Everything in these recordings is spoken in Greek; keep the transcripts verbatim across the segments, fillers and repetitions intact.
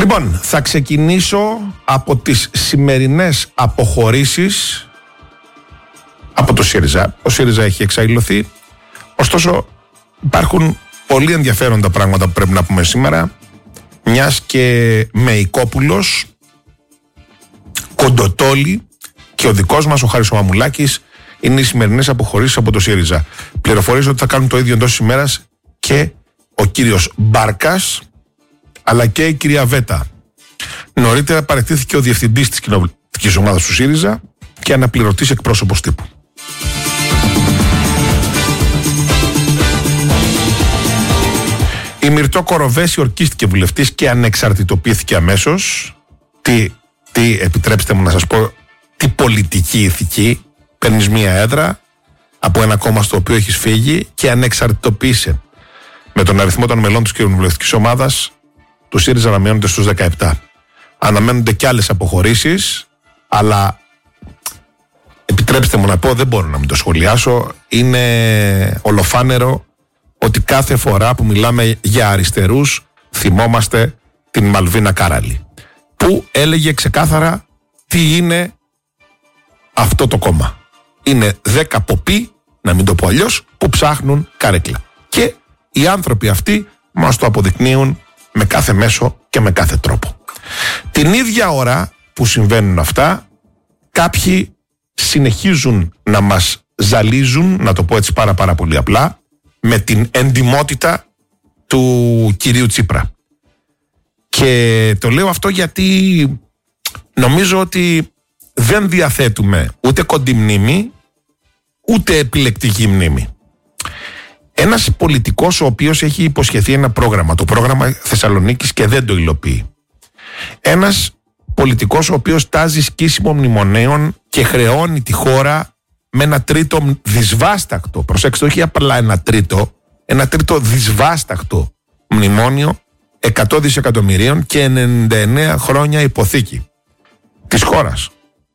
Λοιπόν, θα ξεκινήσω από τις σημερινές αποχωρήσεις από το ΣΥΡΙΖΑ. Ο ΣΥΡΙΖΑ έχει εξαϊλωθεί. Ωστόσο, υπάρχουν πολύ ενδιαφέροντα πράγματα που πρέπει να πούμε σήμερα, μιας και Μεϊκόπουλος, Κοντοτόλη και ο δικός μας ο Χάρης ο Μαμουλάκης είναι οι σημερινές αποχωρήσεις από το ΣΥΡΙΖΑ. Πληροφορίζω ότι θα κάνουν το ίδιο εντός της ημέρας και ο κύριος Μπάρκας, αλλά και η κυρία Βέτα. Νωρίτερα παραιτήθηκε ο διευθυντής της κοινοβουλευτικής ομάδας του ΣΥΡΙΖΑ και αναπληρωτής εκπρόσωπος τύπου. Η Μυρτώ Κοροβέση ορκίστηκε βουλευτής και ανεξαρτητοποιήθηκε αμέσως. Τι, τι, επιτρέψτε μου να σας πω, τι πολιτική ηθική. Παίρνεις μία έδρα από ένα κόμμα στο οποίο έχεις φύγει και ανεξαρτητοποίησε. Με τον αριθμό των μελών της κοινοβουλευτικής ομάδας του ΣΥΡΙΖΑ να μειώνεται στους δεκαεπτά. Αναμένονται και άλλες αποχωρήσεις, αλλά επιτρέψτε μου να πω, δεν μπορώ να μην το σχολιάσω, είναι ολοφάνερο ότι κάθε φορά που μιλάμε για αριστερούς θυμόμαστε την Μαλβίνα Κάραλη, που έλεγε ξεκάθαρα τι είναι αυτό το κόμμα. Είναι δέκα ποποί, να μην το πω αλλιώς, που ψάχνουν καρέκλα. Και οι άνθρωποι αυτοί μας το αποδεικνύουν με κάθε μέσο και με κάθε τρόπο. Την ίδια ώρα που συμβαίνουν αυτά, κάποιοι συνεχίζουν να μας ζαλίζουν, να το πω έτσι πάρα πάρα πολύ απλά, με την εντιμότητα του κυρίου Τσίπρα. Και το λέω αυτό γιατί νομίζω ότι δεν διαθέτουμε ούτε κοντή μνήμη, ούτε επιλεκτική μνήμη. Ένας πολιτικός ο οποίος έχει υποσχεθεί ένα πρόγραμμα, το πρόγραμμα Θεσσαλονίκης, και δεν το υλοποιεί. Ένας πολιτικός ο οποίος τάζει σκίσιμο μνημονέων και χρεώνει τη χώρα με ένα τρίτο δυσβάστακτο, προσέξτε, όχι απλά ένα τρίτο, ένα τρίτο δυσβάστακτο μνημόνιο εκατό δισεκατομμυρίων και ενενήντα εννέα χρόνια υποθήκη της χώρας.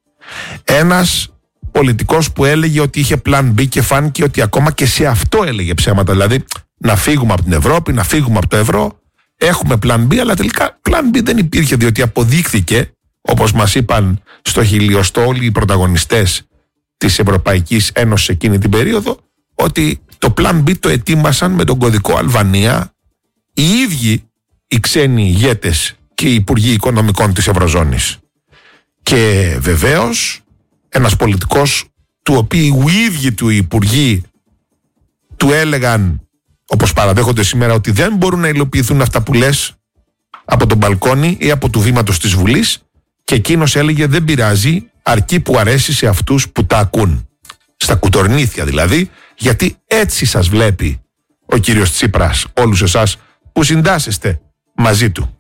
Ένας πολιτικός που έλεγε ότι είχε πλάν B και φάνηκε ότι ακόμα και σε αυτό έλεγε ψέματα. Δηλαδή να φύγουμε από την Ευρώπη, να φύγουμε από το ευρώ. Έχουμε πλάν B, αλλά τελικά πλάν B δεν υπήρχε, διότι αποδείχθηκε, όπως μας είπαν στο χιλιοστό όλοι οι πρωταγωνιστές της Ευρωπαϊκής Ένωσης εκείνη την περίοδο, ότι το πλάν B το ετοίμασαν με τον κωδικό Αλβανία οι ίδιοι οι ξένοι ηγέτες και οι υπουργοί οικονομικών της Ευρωζώνης. Και βεβαίως ένας πολιτικός του οποίου οι ίδιοι του οι υπουργοί του έλεγαν, όπως παραδέχονται σήμερα, ότι δεν μπορούν να υλοποιηθούν αυτά που λες από τον μπαλκόνι ή από του βήματος της Βουλής, και εκείνος έλεγε δεν πειράζει, αρκεί που αρέσει σε αυτούς που τα ακούν. Στα κουτορνήθια δηλαδή, γιατί έτσι σας βλέπει ο κύριος Τσίπρας, όλους εσάς που συντάσσεστε μαζί του.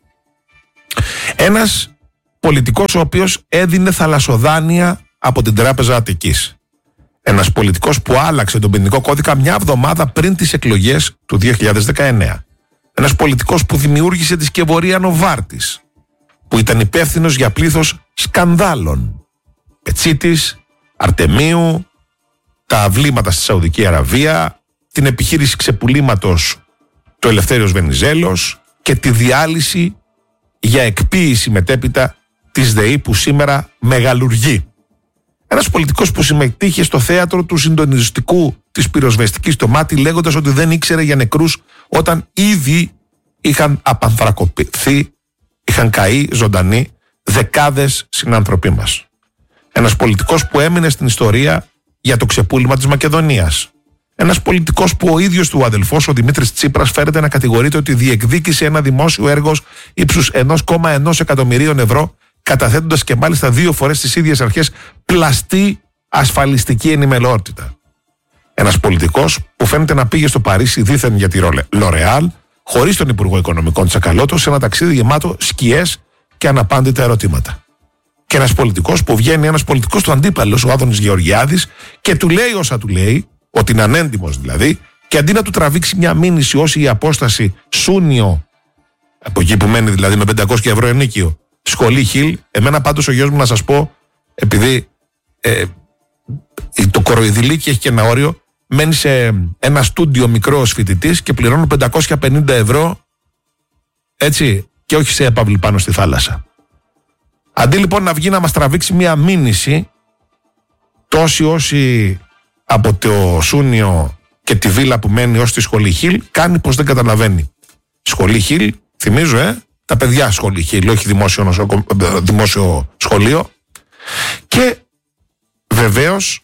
Ένας πολιτικός ο οποίος έδινε θαλασσοδάνεια από την Τράπεζα Αττικής. Ένας πολιτικός που άλλαξε τον ποινικό κώδικα μια εβδομάδα πριν τις εκλογές του δύο χιλιάδες δεκαεννέα. Ένας πολιτικός που δημιούργησε τη σκευωρία Νοβάρτης, που ήταν υπεύθυνος για πλήθος σκανδάλων. Πετσίτης, Αρτεμίου, τα βλήματα στη Σαουδική Αραβία, την επιχείρηση ξεπουλήματος του Ελευθέριος Βενιζέλος και τη διάλυση για εκποίηση μετέπειτα της ΔΕΗ που σήμερα μεγαλουργεί. Ένας πολιτικός που συμμετείχε στο θέατρο του συντονιστικού της πυροσβεστικής στο μάτι, λέγοντας ότι δεν ήξερε για νεκρούς όταν ήδη είχαν απανθρακωθεί, είχαν καεί ζωντανοί δεκάδες συνάνθρωποι μας. Ένας πολιτικός που έμεινε στην ιστορία για το ξεπούλημα της Μακεδονίας. Ένας πολιτικός που ο ίδιος του αδελφός, ο Δημήτρης Τσίπρας, φέρεται να κατηγορείται ότι διεκδίκησε ένα δημόσιο έργο ύψους ένα κόμμα ένα εκατομμυρίων ευρώ, καταθέτοντας και μάλιστα δύο φορές στις ίδιες αρχές πλαστή ασφαλιστική ενημερότητα. Ένας πολιτικός που φαίνεται να πήγε στο Παρίσι δήθεν για τη L'Oréal, χωρίς τον Υπουργό Οικονομικών Τσακαλώτο, σε ένα ταξίδι γεμάτο σκιές και αναπάντητα ερωτήματα. Και ένας πολιτικός που βγαίνει, ένας πολιτικός του αντίπαλος, ο Άδωνης Γεωργιάδης, και του λέει όσα του λέει, ότι είναι ανέντιμος δηλαδή, και αντί να του τραβήξει μια μήνυση όση η απόσταση Σούνιο, από εκεί που μένει δηλαδή με πεντακόσια ευρώ ενίκιο, σχολή Χιλ, εμένα πάντως ο γιος μου, να σας πω, επειδή ε, το κοροϊδηλίκι έχει και ένα όριο, μένει σε ένα στούντιο μικρό ως φοιτητής και πληρώνω πεντακόσια πενήντα ευρώ, έτσι, και και όχι σε έπαυλη πάνω στη θάλασσα. Αντί λοιπόν να βγει να μας τραβήξει μια μήνυση, τόσοι όσοι από το Σούνιο και τη βίλα που μένει ως τη σχολή Χιλ, κάνει πως δεν καταλαβαίνει. Σχολή Χιλ, θυμίζω, ε, τα παιδιά σχολή Χιλ, όχι δημόσιο, νοσοκο... δημόσιο σχολείο. Και βεβαίως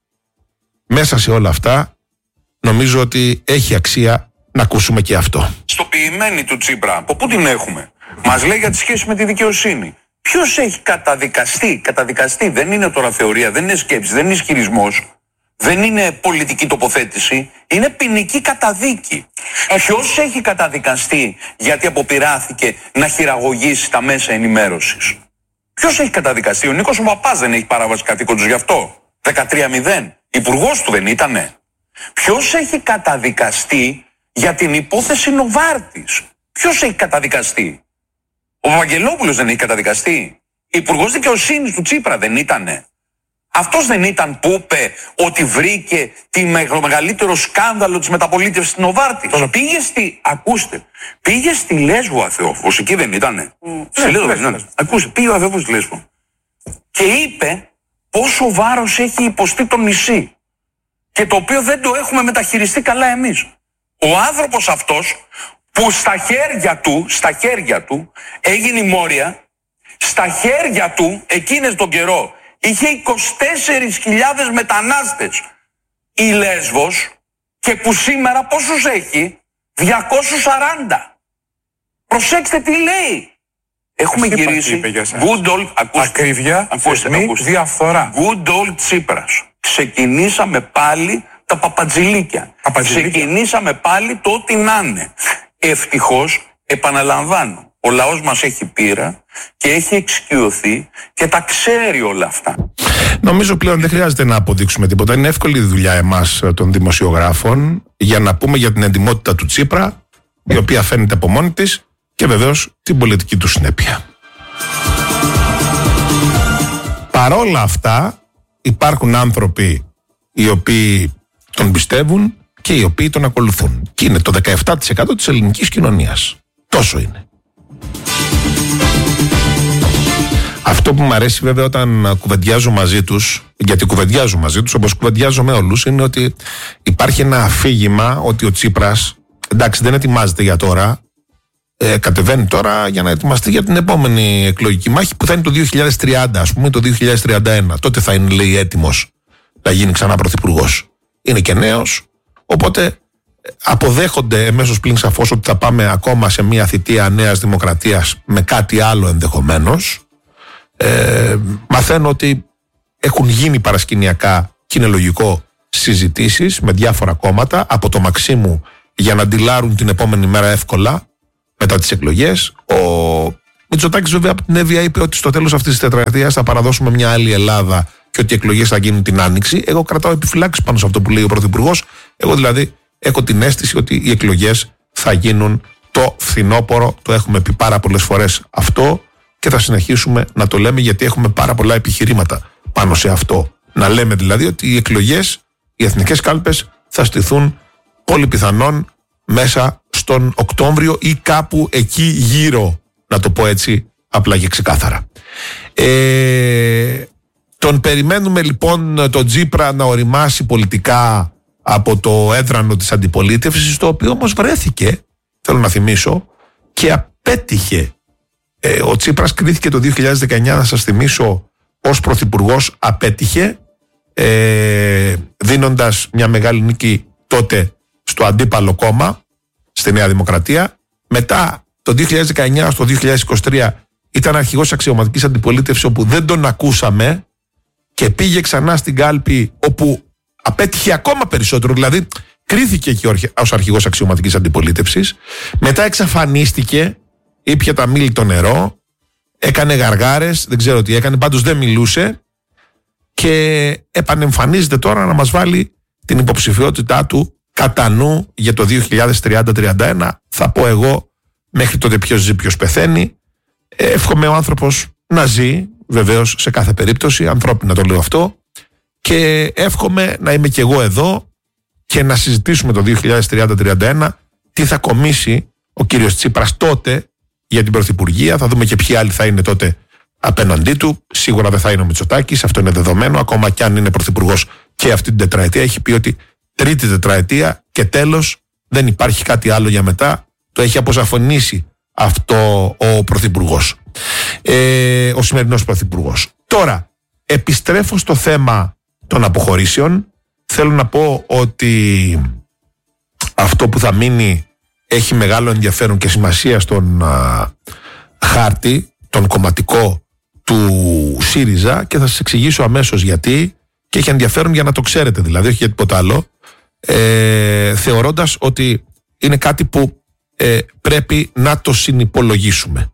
μέσα σε όλα αυτά νομίζω ότι έχει αξία να ακούσουμε και αυτό. Στο ποιημένη του Τσίπρα, από πού την έχουμε? Μας λέει για τη σχέση με τη δικαιοσύνη. Ποιος έχει καταδικαστεί? Καταδικαστεί δεν είναι τώρα θεωρία, δεν είναι σκέψη, δεν είναι ισχυρισμός, δεν είναι πολιτική τοποθέτηση, είναι ποινική καταδίκη. Ε, Ποιος έχει καταδικαστεί γιατί αποπειράθηκε να χειραγωγήσει τα μέσα ενημέρωσης? Ποιος έχει καταδικαστεί? Ο Νίκος ο Παπάς δεν έχει παράβαση καθήκοντος γι' αυτό? δεκατρία μηδέν. Υπουργός του δεν ήτανε? Ποιος έχει καταδικαστεί για την υπόθεση Νοβάρτης? Ποιος έχει καταδικαστεί? Ο Βαγγελόπουλος δεν έχει καταδικαστεί? Υπουργός Δικαιοσύνης του Τσίπρα δεν ήτανε? Αυτός δεν ήταν που είπε ότι βρήκε τη μεγαλύτερο σκάνδαλο της μεταπολίτευσης στην Νοβάρτης? Τώρα πήγε στη, ακούστε, πήγε στη Λέσβο ο Αθεόφοβος, εκεί δεν ήτανε? Mm, στη Λέσβο δεν ήτανε? Ακούστε, πήγε ο Αθεόφοβος στη Λέσβο και είπε πόσο βάρος έχει υποστεί το νησί και το οποίο δεν το έχουμε μεταχειριστεί καλά εμείς. Ο άνθρωπος αυτός που στα χέρια του, στα χέρια του έγινε η Μόρια, στα χέρια του εκείνες τον καιρό είχε είκοσι τέσσερις χιλιάδες μετανάστες η Λέσβος και που σήμερα πόσους έχει? διακόσιους σαράντα. Προσέξτε τι λέει. Έχουμε Αυτή γυρίσει good old, ακούστε, ακρίβεια, ακούστε, θεσμή, ακούστε. διαφθορά. Good old Τσίπρας. Ξεκινήσαμε πάλι τα παπατζηλίκια. Ξεκινήσαμε πάλι το ό,τι να είναι. Ευτυχώς, επαναλαμβάνω, ο λαός μας έχει πείρα και έχει εξοικειωθεί και τα ξέρει όλα αυτά. Νομίζω πλέον δεν χρειάζεται να αποδείξουμε τίποτα. Είναι εύκολη η δουλειά εμάς των δημοσιογράφων για να πούμε για την εντιμότητα του Τσίπρα, η οποία φαίνεται από μόνη της, και βεβαίως την πολιτική του συνέπεια. Παρόλα αυτά υπάρχουν άνθρωποι οι οποίοι τον πιστεύουν και οι οποίοι τον ακολουθούν. Και είναι το δεκαεπτά τοις εκατό της ελληνικής κοινωνίας. Τόσο είναι. Αυτό που μου αρέσει βέβαια όταν κουβεντιάζω μαζί τους, γιατί κουβεντιάζω μαζί τους όπως κουβεντιάζω με όλους, είναι ότι υπάρχει ένα αφήγημα ότι ο Τσίπρας, εντάξει, δεν ετοιμάζεται για τώρα, ε, κατεβαίνει τώρα για να ετοιμαστεί για την επόμενη εκλογική μάχη που θα είναι το δύο χιλιάδες τριάντα, ας πούμε, το δύο χιλιάδες τριάντα ένα. Τότε θα είναι, λέει, έτοιμος να γίνει ξανά πρωθυπουργός. Είναι και νέος, οπότε αποδέχονται εμέσως πλην σαφώς ότι θα πάμε ακόμα σε μια θητεία νέας δημοκρατίας με κάτι άλλο ενδεχομένως. Ε, μαθαίνω ότι έχουν γίνει παρασκηνιακά, και είναι λογικό, συζητήσεις με διάφορα κόμματα από το Μαξίμου για να ντυλάρουν την επόμενη μέρα εύκολα μετά τις εκλογές. Ο Μητσοτάκης βέβαια από την Εύβοια είπε ότι στο τέλος αυτής της τετραετίας θα παραδώσουμε μια άλλη Ελλάδα και ότι οι εκλογές θα γίνουν την Άνοιξη. Εγώ κρατάω επιφυλάξεις πάνω σε αυτό που λέει ο Πρωθυπουργός. Εγώ δηλαδή έχω την αίσθηση ότι οι εκλογές θα γίνουν το φθινόπωρο. Το έχουμε πει πάρα πολλές φορές αυτό και θα συνεχίσουμε να το λέμε, γιατί έχουμε πάρα πολλά επιχειρήματα πάνω σε αυτό. Να λέμε δηλαδή ότι οι εκλογές, οι εθνικές κάλπες θα στηθούν πολύ πιθανόν μέσα στον Οκτώβριο ή κάπου εκεί γύρω, να το πω έτσι απλά και ξεκάθαρα. Ε, τον περιμένουμε λοιπόν τον Τσίπρα να οριμάσει πολιτικά από το έδρανο της αντιπολίτευσης, το οποίο όμως βρέθηκε, θέλω να θυμίσω, και απέτυχε. Ε, ο Τσίπρας κρίθηκε το δύο χιλιάδες δεκαεννιά, να σας θυμίσω, ως πρωθυπουργός απέτυχε, ε, δίνοντας μια μεγάλη νίκη τότε στο αντίπαλο κόμμα, στη Νέα Δημοκρατία. Μετά το δύο χιλιάδες δεκαεννιά στο δύο χιλιάδες είκοσι τρία ήταν αρχηγός αξιωματικής αντιπολίτευσης, όπου δεν τον ακούσαμε και πήγε ξανά στην κάλπη, όπου απέτυχε ακόμα περισσότερο, δηλαδή κρίθηκε και ως αρχηγός αξιωματικής αντιπολίτευσης. Μετά εξαφανίστηκε, ήπια τα μήλι το νερό, έκανε γαργάρες, δεν ξέρω τι έκανε, πάντως δεν μιλούσε και επανεμφανίζεται τώρα να μας βάλει την υποψηφιότητά του κατά νου για το δύο χιλιάδες τριάντα τριάντα ένα. Θα πω εγώ, μέχρι τότε ποιος ζει ποιος πεθαίνει. Εύχομαι ο άνθρωπος να ζει, βεβαίως σε κάθε περίπτωση, ανθρώπινα το λέω αυτό, και εύχομαι να είμαι και εγώ εδώ και να συζητήσουμε το δύο χιλιάδες τριάντα τριάντα ένα τι θα κομίσει ο κύριος Τσίπρας τότε για την πρωθυπουργία. Θα δούμε και ποιοι άλλοι θα είναι τότε απέναντί του. Σίγουρα δεν θα είναι ο Μητσοτάκης, αυτό είναι δεδομένο. Ακόμα κι αν είναι πρωθυπουργός και αυτή την τετραετία, έχει πει ότι τρίτη τετραετία και τέλος, δεν υπάρχει κάτι άλλο για μετά. Το έχει αποσαφωνίσει αυτό ο πρωθυπουργός, ε, ο σημερινός πρωθυπουργός. Τώρα, επιστρέφω στο θέμα των αποχωρήσεων. Θέλω να πω ότι αυτό που θα μείνει έχει μεγάλο ενδιαφέρον και σημασία στον α, χάρτη, τον κομματικό του ΣΥΡΙΖΑ, και θα σας εξηγήσω αμέσως γιατί, και έχει ενδιαφέρον για να το ξέρετε, δηλαδή, όχι για τίποτα άλλο, ε, θεωρώντας ότι είναι κάτι που ε, πρέπει να το συνυπολογίσουμε.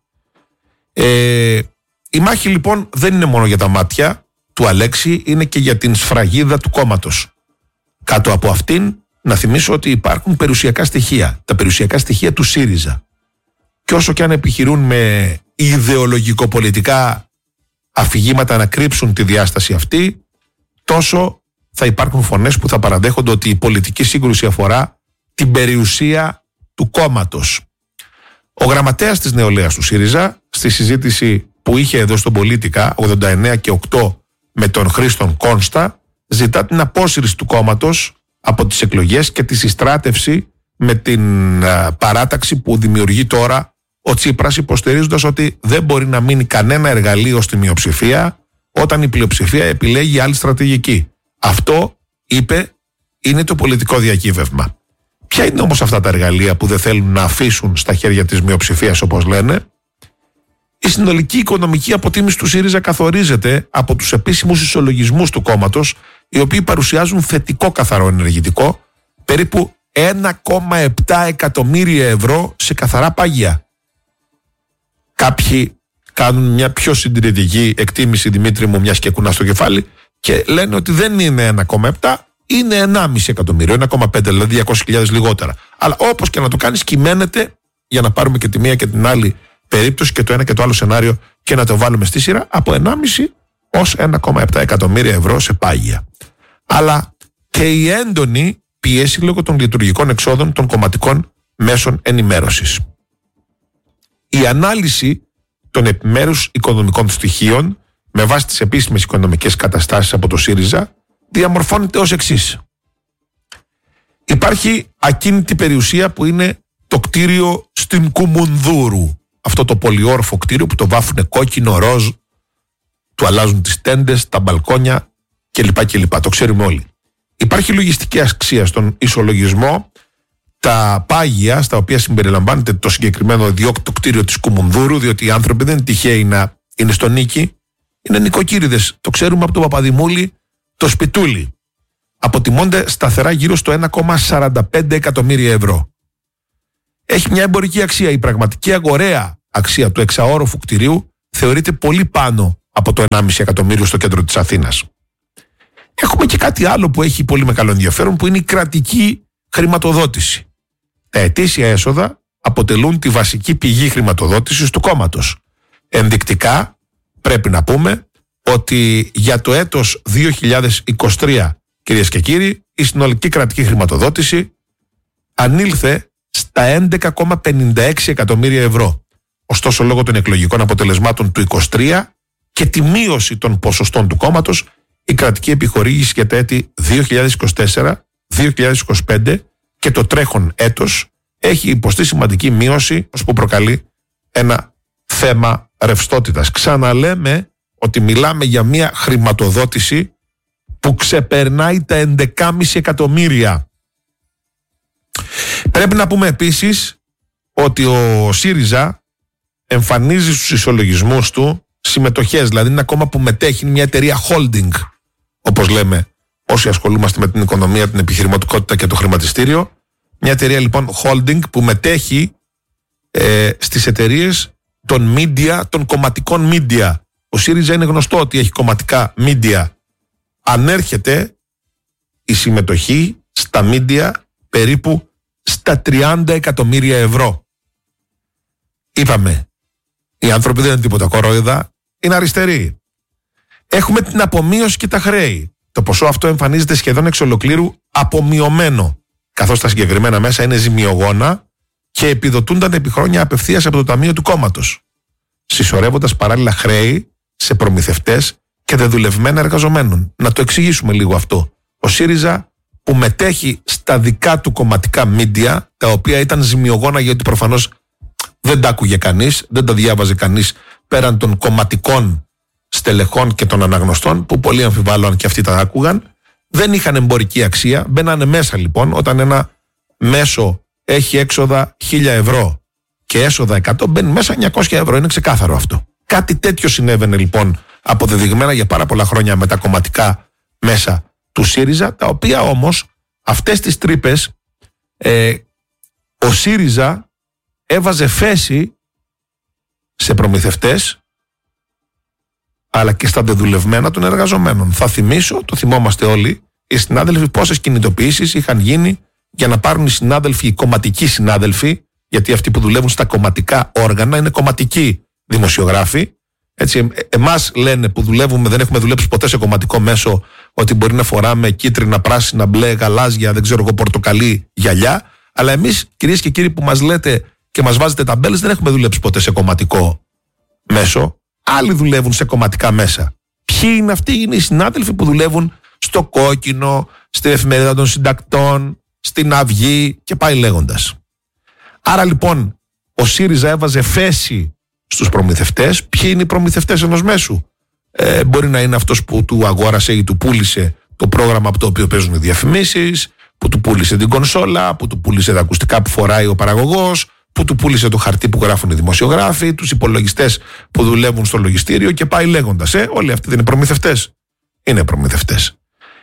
Ε, η μάχη λοιπόν δεν είναι μόνο για τα μάτια του Αλέξη, είναι και για την σφραγίδα του κόμματος. Κάτω από αυτήν, να θυμίσω ότι υπάρχουν περιουσιακά στοιχεία, τα περιουσιακά στοιχεία του ΣΥΡΙΖΑ. Και όσο και αν επιχειρούν με ιδεολογικο-πολιτικά αφηγήματα να κρύψουν τη διάσταση αυτή, τόσο θα υπάρχουν φωνές που θα παραδέχονται ότι η πολιτική σύγκρουση αφορά την περιουσία του κόμματος. Ο γραμματέας της νεολαίας του ΣΥΡΙΖΑ, στη συζήτηση που είχε εδώ στον Πολίτικα ογδόντα εννέα και οκτώ με τον Χρήστον Κόνστα, ζητά την απόσυρση του κόμματος από τις εκλογές και τη συστράτευση με την α, παράταξη που δημιουργεί τώρα ο Τσίπρας, υποστηρίζοντας ότι δεν μπορεί να μείνει κανένα εργαλείο στη μειοψηφία όταν η πλειοψηφία επιλέγει άλλη στρατηγική. Αυτό, είπε, είναι το πολιτικό διακύβευμα. Ποια είναι όμως αυτά τα εργαλεία που δεν θέλουν να αφήσουν στα χέρια της μειοψηφίας, όπως λένε? Η συνολική οικονομική αποτίμηση του ΣΥΡΙΖΑ καθορίζεται από τους επίσημους ισολογισμούς του κόμματος, οι οποίοι παρουσιάζουν θετικό καθαρό ενεργητικό, περίπου ένα κόμμα επτά εκατομμύρια ευρώ σε καθαρά πάγια. Κάποιοι κάνουν μια πιο συντηρητική εκτίμηση, Δημήτρη μου, μιας και κουνά στο κεφάλι, και λένε ότι δεν είναι ένα κόμμα επτά, είναι ενάμιση εκατομμύριο, ένα κόμμα πέντε, δηλαδή διακόσιες χιλιάδες λιγότερα. Αλλά όπως και να το κάνεις, κυμαίνεται, για να πάρουμε και τη μία και την άλλη περίπτωση και το ένα και το άλλο σενάριο και να το βάλουμε στη σειρά, από ενάμιση ως ένα κόμμα επτά εκατομμύρια ευρώ σε πάγια. Αλλά και η έντονη πίεση λόγω των λειτουργικών εξόδων των κομματικών μέσων ενημέρωσης. Η ανάλυση των επιμέρους οικονομικών στοιχείων με βάση τις επίσημες οικονομικές καταστάσεις από το ΣΥΡΙΖΑ διαμορφώνεται ως εξής. Υπάρχει ακίνητη περιουσία που είναι το κτίριο στην Κουμουνδούρου. Αυτό το πολυόρφο κτίριο που το βάφουνε κόκκινο, ροζ, του αλλάζουν τις τέντες, τα μπαλκόνια κλπ. κλπ. Το ξέρουμε όλοι. Υπάρχει λογιστική αξία στον ισολογισμό, τα πάγια στα οποία συμπεριλαμβάνεται το συγκεκριμένο ιδιόκτητο κτίριο της Κουμουνδούρου, διότι οι άνθρωποι δεν είναι τυχαίοι να είναι στο νίκη, είναι νοικοκύριδες. Το ξέρουμε από τον Παπαδημούλη, το Σπιτούλι. Αποτιμώνται σταθερά γύρω στο ένα κόμμα σαράντα πέντε εκατομμύρια ευρώ. Έχει μια εμπορική αξία. Η πραγματική αγοραία αξία του εξαόροφου κτηρίου θεωρείται πολύ πάνω από το ενάμιση εκατομμύριο στο κέντρο της Αθήνας. Έχουμε και κάτι άλλο που έχει πολύ μεγάλο ενδιαφέρον, που είναι η κρατική χρηματοδότηση. Τα ετήσια έσοδα αποτελούν τη βασική πηγή χρηματοδότησης του κόμματος. Ενδεικτικά πρέπει να πούμε ότι για το έτος δύο χιλιάδες είκοσι τρία, κυρίες και κύριοι, η συνολική κρατική χρηματοδότηση ανήλθε στα έντεκα κόμμα πενήντα έξι εκατομμύρια ευρώ. Ωστόσο, λόγω των εκλογικών αποτελεσμάτων του είκοσι τρία και τη μείωση των ποσοστών του κόμματος, η κρατική επιχορήγηση για τα έτη δύο χιλιάδες είκοσι τέσσερα, δύο χιλιάδες είκοσι πέντε και το τρέχον έτος έχει υποστεί σημαντική μείωση, που προκαλεί ένα θέμα ρευστότητας. Ξαναλέμε ότι μιλάμε για μια χρηματοδότηση που ξεπερνάει τα έντεκα κόμμα πέντε εκατομμύρια. Πρέπει να πούμε επίσης ότι ο ΣΥΡΙΖΑ εμφανίζει στους ισολογισμούς του συμμετοχές, δηλαδή είναι ακόμα που μετέχει, είναι μια εταιρεία holding, όπως λέμε όσοι ασχολούμαστε με την οικονομία, την επιχειρηματικότητα και το χρηματιστήριο. Μια εταιρεία λοιπόν holding που μετέχει ε, στις εταιρείες των media, των κομματικών media. Ο ΣΥΡΙΖΑ είναι γνωστό ότι έχει κομματικά media. Ανέρχεται η συμμετοχή στα media περίπου στα τριάντα εκατομμύρια ευρώ. Είπαμε, οι άνθρωποι δεν είναι τίποτα κορόιδα, είναι αριστεροί. Έχουμε την απομείωση και τα χρέη. Το ποσό αυτό εμφανίζεται σχεδόν εξ ολοκλήρου απομειωμένο, καθώς τα συγκεκριμένα μέσα είναι ζημιογόνα και επιδοτούνταν επί χρόνια απευθείας από το ταμείο του κόμματος, συσσωρεύοντας παράλληλα χρέη σε προμηθευτές και δεδουλευμένα εργαζομένων. Να το εξηγήσουμε λίγο αυτό. Ο ΣΥΡΙΖΑ, που μετέχει στα δικά του κομματικά μίντια, τα οποία ήταν ζημιογόνα γιατί προφανώς δεν τα άκουγε κανείς, δεν τα διάβαζε κανείς πέραν των κομματικών στελεχών και των αναγνωστών, που πολύ αμφιβάλλω αν και αυτοί τα άκουγαν, δεν είχαν εμπορική αξία. Μπαίνανε μέσα λοιπόν όταν ένα μέσο έχει έξοδα χίλια ευρώ και έσοδα εκατό, μπαίνει μέσα εννιακόσια ευρώ. Είναι ξεκάθαρο αυτό. Κάτι τέτοιο συνέβαινε λοιπόν αποδεδειγμένα για πάρα πολλά χρόνια με τα κομματικά μέσα του ΣΥΡΙΖΑ, τα οποία όμως αυτές τις τρύπες ε, ο ΣΥΡΙΖΑ έβαζε φέση σε προμηθευτές αλλά και στα δεδουλευμένα των εργαζομένων. Θα θυμίσω, το θυμόμαστε όλοι, οι συνάδελφοι πόσες κινητοποιήσεις είχαν γίνει για να πάρουν οι συνάδελφοι, οι κομματικοί συνάδελφοι, γιατί αυτοί που δουλεύουν στα κομματικά όργανα είναι κομματικοί δημοσιογράφοι. Έτσι, εμάς λένε που δουλεύουμε, δεν έχουμε δουλέψει ποτέ σε κομματικό μέσο, ότι μπορεί να φοράμε κίτρινα, πράσινα, μπλε, γαλάζια, δεν ξέρω εγώ, πορτοκαλί, γυαλιά. Αλλά εμείς, κυρίες και κύριοι που μας λέτε και μας βάζετε ταμπέλες, δεν έχουμε δουλέψει ποτέ σε κομματικό μέσο. Άλλοι δουλεύουν σε κομματικά μέσα. Ποιοι είναι αυτοί? Είναι οι συνάδελφοι που δουλεύουν στο Κόκκινο, στη Εφημερίδα των Συντακτών, στην Αυγή και πάει λέγοντας. Άρα λοιπόν ο ΣΥΡΙΖΑ έβαζε φέση στους προμηθευτές. Ποιοι είναι οι προμηθευτές ενός μέσου? Ε, μπορεί να είναι αυτός που του αγόρασε ή του πούλησε το πρόγραμμα από το οποίο παίζουν οι διαφημίσεις, που του πούλησε την κονσόλα, που του πούλησε τα ακουστικά που φοράει ο παραγωγός, που του πούλησε το χαρτί που γράφουν οι δημοσιογράφοι, τους υπολογιστές που δουλεύουν στο λογιστήριο και πάει λέγοντας. Ε, όλοι αυτοί δεν είναι προμηθευτές? Είναι προμηθευτές.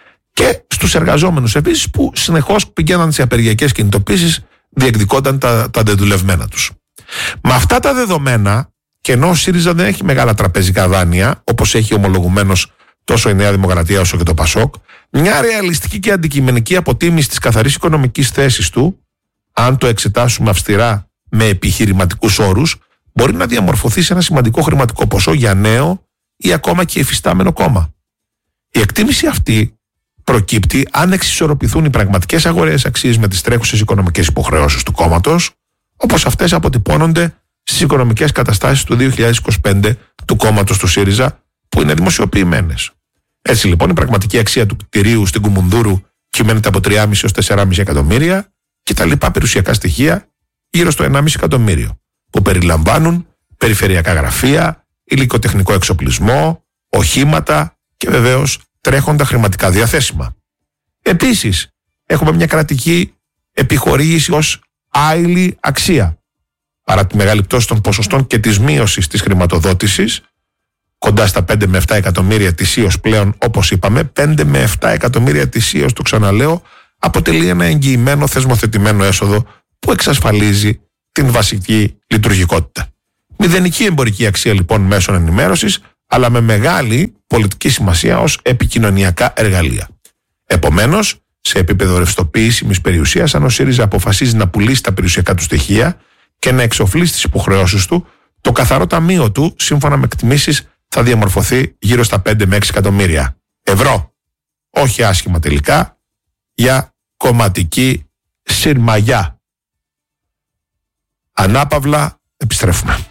Και στους εργαζόμενους επίσης, που συνεχώς πηγαίναν σε απεργιακές κινητοποίησεις, διεκδικόταν τα, τα δεδουλευμένα τους. Με αυτά τα δεδομένα, και ενώ ο ΣΥΡΙΖΑ δεν έχει μεγάλα τραπεζικά δάνεια, όπως έχει ομολογουμένως τόσο η Νέα Δημοκρατία όσο και το ΠΑΣΟΚ, μια ρεαλιστική και αντικειμενική αποτίμηση της καθαρής οικονομικής θέσης του, αν το εξετάσουμε αυστηρά με επιχειρηματικούς όρους, μπορεί να διαμορφωθεί σε ένα σημαντικό χρηματικό ποσό για νέο ή ακόμα και υφιστάμενο κόμμα. Η εκτίμηση αυτή προκύπτει αν εξισορροπηθούν οι πραγματικές αγοραίες αξίες με τις τρέχουσες οικονομικές υποχρεώσεις του κόμματος, όπως αυτές αποτυπώνονται στις οικονομικές καταστάσεις του δύο χιλιάδες είκοσι πέντε του κόμματος του ΣΥΡΙΖΑ, που είναι δημοσιοποιημένες. Έτσι λοιπόν η πραγματική αξία του κτηρίου στην Κουμουνδούρου κυμαίνεται από τρία κόμμα πέντε έως τέσσερα κόμμα πέντε εκατομμύρια και τα λοιπά περιουσιακά στοιχεία γύρω στο ένα κόμμα πέντε εκατομμύριο, που περιλαμβάνουν περιφερειακά γραφεία, υλικοτεχνικό εξοπλισμό, οχήματα και βεβαίως τρέχοντα χρηματικά διαθέσιμα. Επίσης, έχουμε μια κρατική επιχορήγηση ως άειλη αξία. Παρά τη μεγάλη πτώση των ποσοστών και της μείωσης της χρηματοδότησης, κοντά στα πέντε με επτά εκατομμύρια ετησίως πλέον, όπως είπαμε, πέντε με επτά εκατομμύρια ετησίως, το ξαναλέω, αποτελεί ένα εγγυημένο θεσμοθετημένο έσοδο που εξασφαλίζει την βασική λειτουργικότητα. Μηδενική εμπορική αξία λοιπόν μέσων ενημέρωσης, αλλά με μεγάλη πολιτική σημασία ως επικοινωνιακά εργαλεία. Επομένως, σε επίπεδο ρευστοποιήσιμης περιουσίας, αν ο ΣΥΡΙΖΑ αποφασίζει να πουλήσει τα περιουσιακά του στοιχεία και να εξοφλήσει τις υποχρεώσεις του, το καθαρό ταμείο του, σύμφωνα με εκτιμήσεις, θα διαμορφωθεί γύρω στα πέντε με έξι εκατομμύρια ευρώ. Όχι άσχημα τελικά για κομματική συρμαγιά. Ανάπαυλα, επιστρέφουμε.